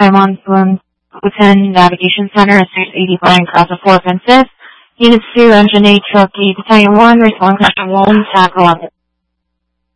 Paimon Busan Navigation Center, Series 80 flying across the 4 fences. Units 2, Engine 8, Truck 8, Battalion 1, respond question 1, tackle on it.